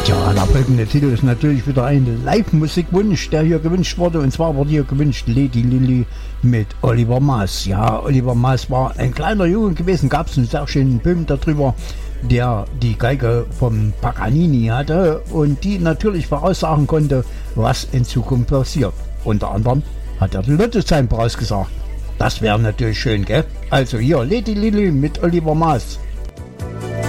Ja, der folgende Titel ist natürlich wieder ein Live-Musikwunsch, der hier gewünscht wurde. Und zwar wurde hier gewünscht Lady Lily mit Oliver Maas. Ja, Oliver Maas war ein kleiner Junge gewesen, gab es einen sehr schönen Film darüber, der die Geige vom Paganini hatte und die natürlich voraussagen konnte, was in Zukunft passiert. Unter anderem hat er die Lottozahlen vorausgesagt. Das wäre natürlich schön, gell? Also hier Lady Lily mit Oliver Maas.